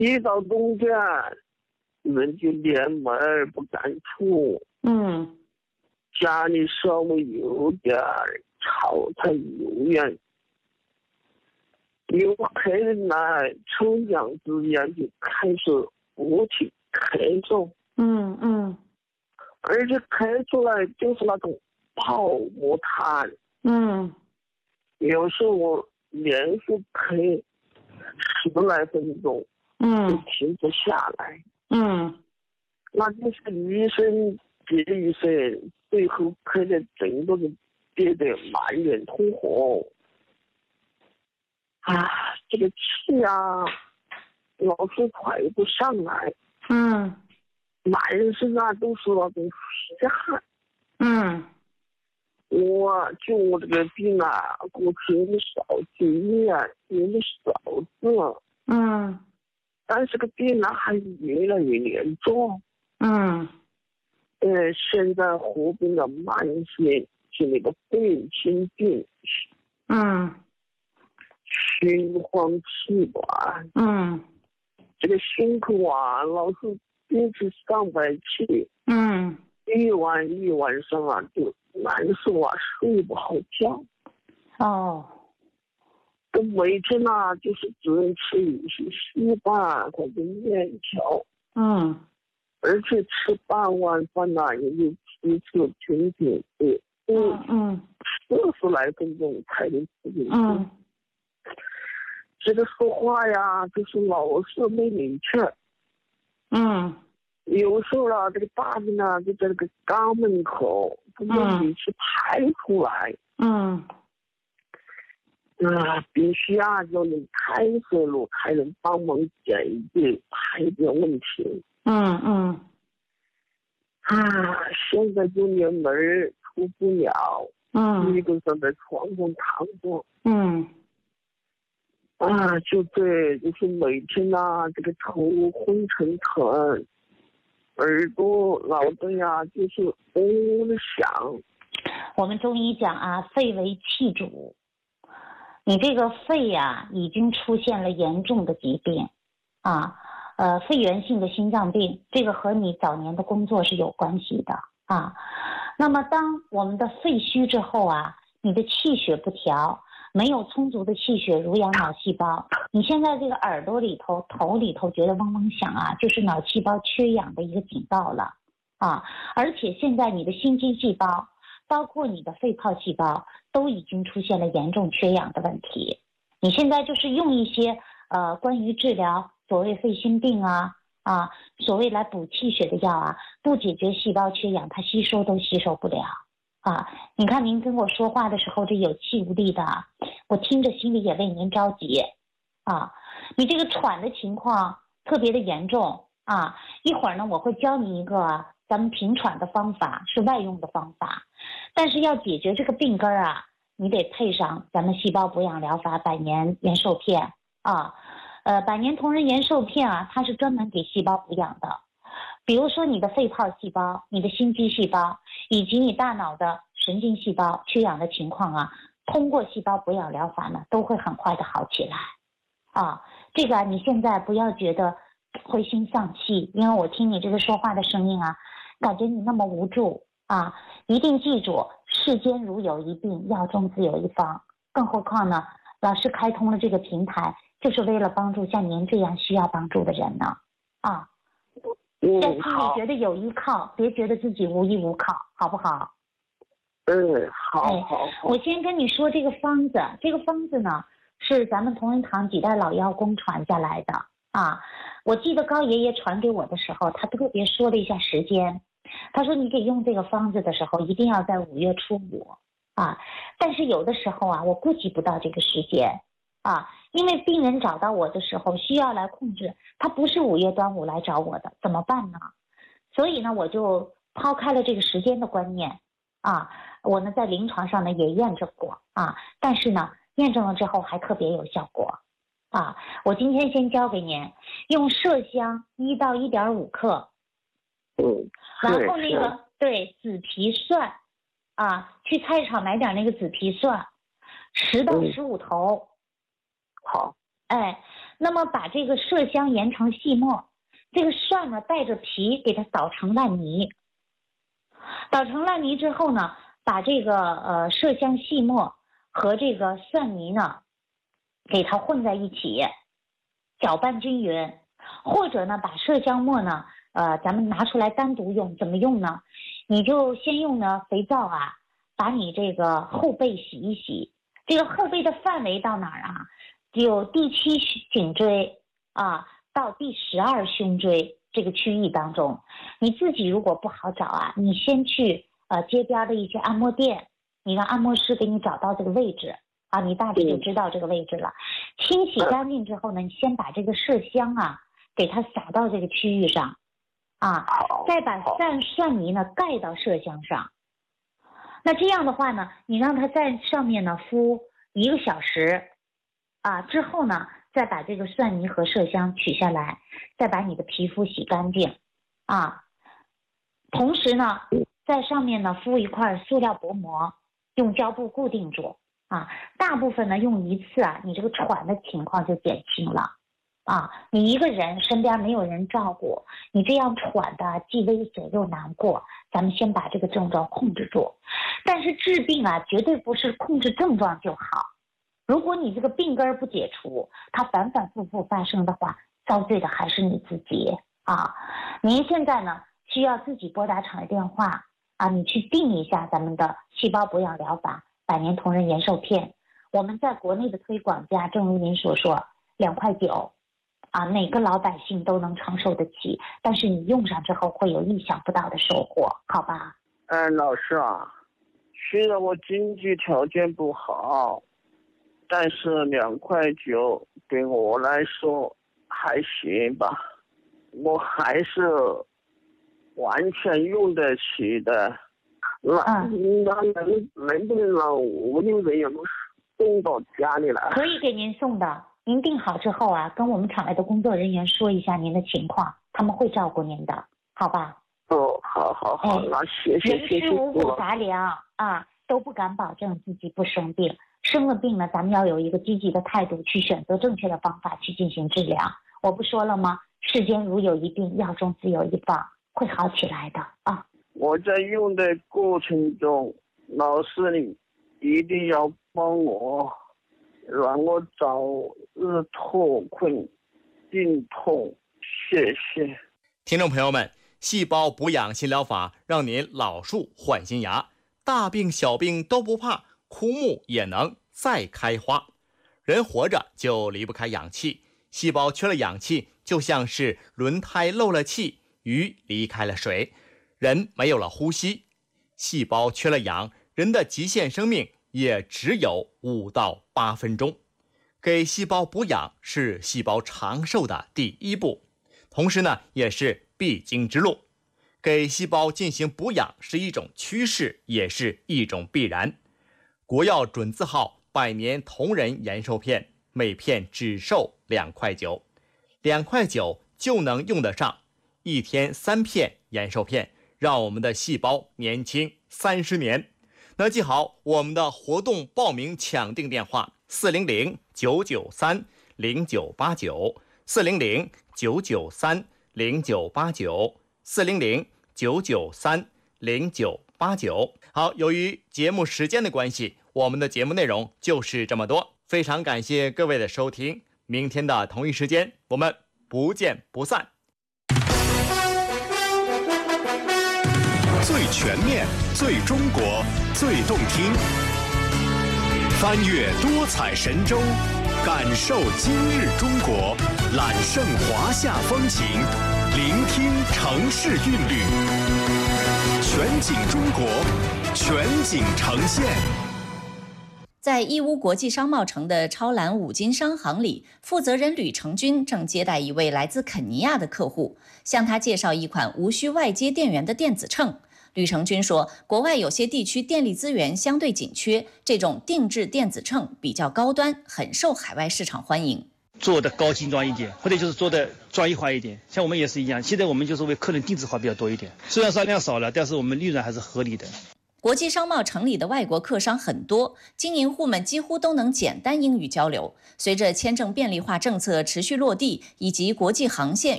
一到冬天，人就连门儿不敢出。家里稍微有点吵才有怨。有客人来，抽奖之间就开始不停咳嗽。而且咳出来就是那种泡沫痰。有时候连续咳10来分钟，就停不下来。那就是医生给的医生，最后咳的整个是憋得满脸通红。这个气啊，老是喘不上来。满身啊都是那种虚汗。我这个病啊，过去有少经验，有少治。但是个病呢还越来越严重。现在合并了慢性是那个肺心病。循环气管。这个心口啊老是憋起300气。一晚上啊就难受啊，睡不好觉。我每天啊就是只能吃一些稀饭或者面条。而且吃半碗饭呢也就吃挺紧的。40来分钟才能吃进去。这个说话呀就是老是没力气。有时候啊这个大便呢就在这个肛门口不没力气排出来。必须啊要用开塞露才能帮忙解决排便问题。现在就连门儿出不了。一个人在床上躺着。就是每天啊这个头昏沉疼，耳朵老的呀就是嗡嗡的响。 我们中医讲啊，肺为气主，你这个肺呀已经出现了严重的疾病肺源性的心脏病，这个和你早年的工作是有关系的那么当我们的肺虚之后啊，你的气血不调，没有充足的气血濡养脑细胞，你现在这个耳朵里头头里头觉得嗡嗡响就是脑细胞缺氧的一个警告了而且现在你的心肌细胞包括你的肺泡细胞都已经出现了严重缺氧的问题。你现在就是用一些关于治疗所谓肺心病所谓来补气血的药不解决细胞缺氧，它吸收都吸收不了你看您跟我说话的时候这有气无力的我听着心里也为您着急你这个喘的情况特别的严重一会儿呢我会教你一个咱们平喘的方法，是外用的方法，但是要解决这个病根你得配上咱们细胞补养疗法百年延寿片百年同仁延寿片它是专门给细胞补养的。比如说你的肺泡细胞，你的心肌细胞，以及你大脑的神经细胞缺氧的情况通过细胞补养疗法呢都会很快的好起来这个你现在不要觉得灰心丧气，因为我听你这个说话的声音感觉你那么无助一定记住，世间如有一病，药中自有一方。更何况呢，老师开通了这个平台，就是为了帮助像您这样需要帮助的人呢在心里觉得有依靠，别觉得自己无依无靠，好不好？ 好。 我先跟你说这个方子，这个方子呢是咱们同仁堂几代老药工传下来的我记得高爷爷传给我的时候，他特别说了一下时间，他说你给用这个方子的时候一定要在5月初5但是有的时候我顾及不到这个时间因为病人找到我的时候需要来控制，他不是5月端午来找我的，怎么办呢？所以呢我就抛开了这个时间的观念我呢在临床上呢也验证过但是呢验证了之后还特别有效果我今天先教给您，用麝香1到1.5克然后那个对紫皮蒜去菜市场买点那个紫皮蒜10到15头好那么把这个麝香研成细末，这个蒜呢带着皮给它捣成烂泥，捣成烂泥之后呢，把这个麝香细末和这个蒜泥呢给它混在一起，搅拌均匀。或者呢把麝香末呢咱们拿出来单独用，怎么用呢？你就先用呢肥皂啊，把你这个后背洗一洗。这个后背的范围到哪儿啊？就第7颈椎啊到第12胸椎这个区域当中。你自己如果不好找啊，你先去街边的一些按摩店，你让按摩师给你找到这个位置啊，你大体就知道这个位置了。清洗干净之后呢，你先把这个麝香啊给它撒到这个区域上啊，再把蒜泥呢盖到麝香上。那这样的话呢，你让它在上面呢敷1个小时啊，之后呢再把这个蒜泥和麝香取下来，再把你的皮肤洗干净啊。同时呢在上面呢敷一块塑料薄膜，用胶布固定住啊。大部分呢用一次啊，你这个喘的情况就减轻了啊。你一个人身边没有人照顾，你这样喘的既危险又难过，咱们先把这个症状控制住。但是治病啊绝对不是控制症状就好，如果你这个病根不解除，它反反复复发生的话，遭罪的还是你自己啊。您现在呢需要自己拨打厂业电话啊，你去订一下咱们的细胞补养疗法100年同仁延寿片。我们在国内的推广价正如您所说2.9块啊，哪个老百姓都能承受得起，但是你用上之后会有意想不到的收获，好吧？ 老师啊，虽然我经济条件不好，但是2.9块对我来说还行吧，我还是完全用得起的。那能不能让物流人员送到家里来？ 可以给您送的，您订好之后啊，跟我们厂内的工作人员说一下您的情况，他们会照顾您的，好吧？好，那谢谢。人吃五谷杂粮啊，都不敢保证自己不生病，生了病呢，咱们要有一个积极的态度，去选择正确的方法去进行治疗。我不说了吗？世间如有一病，药中自有一方，会好起来的啊。 我在用的过程中，老师你一定要帮我，让我早日脱困病痛，谢谢。 听众朋友们，细胞补养新疗法让您老树换新芽，大病小病都不怕，枯木也能再开花。人活着就离不开氧气，细胞缺了氧气，就像是轮胎漏了气，鱼离开了水，人没有了呼吸。细胞缺了氧，人的极限生命也只有5到8分钟。给细胞补养是细胞长寿的第一步，同时呢，也是必经之路。给细胞进行补养是一种趋势，也是一种必然。国药准字号100年同仁延寿片，每片只售2.9块，2.9块就能用得上，1天3片延寿片，让我们的细胞年轻30年。那记好我们的活动报名抢订电话400-993-0989，400-993-0989。好，由于节目时间的关系，我们的节目内容就是这么多，非常感谢各位的收听，明天的同一时间我们不见不散。 最全面，最中国，最动听，翻越多彩神州，感受今日中国，揽胜华夏风情，聆听城市韵律，全景中国，全景呈现。 在义乌国际商贸城的超蓝五金商行里，负责人吕成军正接待一位来自肯尼亚的客户，向他介绍一款无需外接电源的电子秤。吕成军说，国外有些地区电力资源相对紧缺，这种定制电子秤比较高端，很受海外市场欢迎。 做的高精装一点，或者就是做的专业化一点，像我们也是一样，现在我们就是为客人定制化比较多一点，虽然销量少了，但是我们利润还是合理的。 国际商贸城里的外国客商很多，经营户们几乎都能简单英语交流。随着签证便利化政策持续落地，以及国际航线